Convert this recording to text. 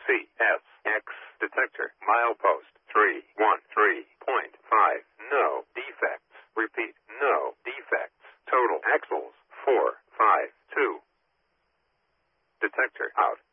CSX detector. Milepost 313.5. No defects. Repeat, no defects. Total axles 452. Detector out.